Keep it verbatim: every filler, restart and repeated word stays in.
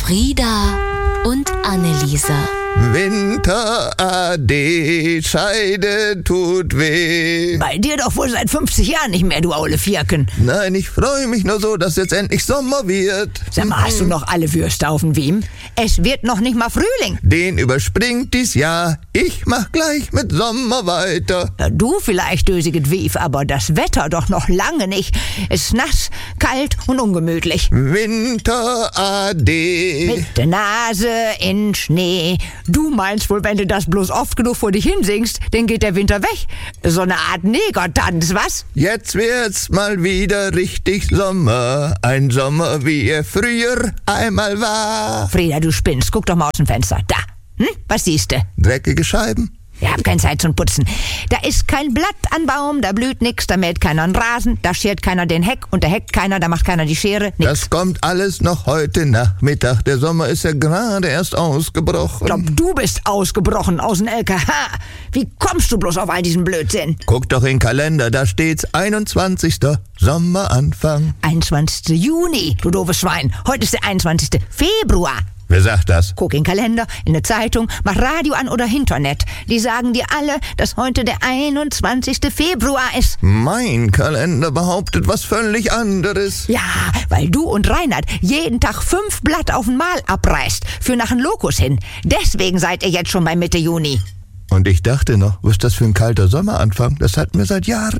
Frieda und Anneliese. Winter, ade, Scheide tut weh. Bei dir doch wohl seit fünfzig Jahren nicht mehr, du aule Vierken. Nein, ich freue mich nur so, dass jetzt endlich Sommer wird. Sag mal, hast du noch alle Würste auf dem Wiem? Es wird noch nicht mal Frühling. Den überspringt dies Jahr. Ich mach gleich mit Sommer weiter. Ja, du vielleicht, dösiget Wief, aber das Wetter doch noch lange nicht. Es ist nass, kalt und ungemütlich. Winter, ade. Mit der Nase in Schnee. Du meinst wohl, wenn du das bloß oft genug vor dich hinsingst, dann geht der Winter weg. So eine Art Negertanz, was? Jetzt wird's mal wieder richtig Sommer. Ein Sommer, wie er früher einmal war. Frieda, du spinnst. Guck doch mal aus dem Fenster. Da. Hm? Was siehst du? Dreckige Scheiben. Wir haben keine Zeit zum Putzen. Da ist kein Blatt an Baum, da blüht nix, da mäht keiner einen Rasen, da schert keiner den Heck und da heckt keiner, da macht keiner die Schere, nix. Das kommt alles noch heute Nachmittag. Der Sommer ist ja gerade erst ausgebrochen. Ich glaub, du bist ausgebrochen aus dem L K H. Wie kommst du bloß auf all diesen Blödsinn? Guck doch in den Kalender, da steht's einundzwanzigster Sommeranfang. einundzwanzigster Juni, du doofes Schwein. Heute ist der einundzwanzigster Februar. Wer sagt das? Guck in den Kalender, in der Zeitung, mach Radio an oder Internet. Die sagen dir alle, dass heute der einundzwanzigster Februar ist. Mein Kalender behauptet was völlig anderes. Ja, weil du und Reinhard jeden Tag fünf Blatt auf den Mal abreißt, für nach den Lokus hin. Deswegen seid ihr jetzt schon bei Mitte Juni. Und ich dachte noch, was ist das für ein kalter Sommeranfang? Das hatten wir seit Jahren